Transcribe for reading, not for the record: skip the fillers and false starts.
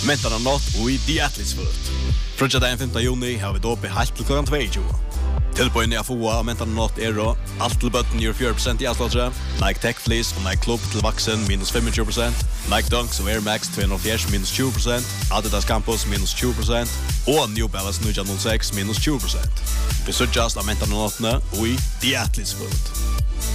Mentarna nått og i The Athletes-fot. Frutja dagen 5. juni har vi dåp i halvt til klokkan 22. Tilbøyene jeg får av Mentarna nått alt til bøtten gjør 4% i avslåttere, Nike Tech Fleece og Nike Club til vaksen minus 25%, Nike Dunks og Air Max 240 minus 20%, Adidas Campus minus 20%, og New Balance 906 minus 20%. Vi sørgjast av Mentarna nåttene og i The Athletes-fot.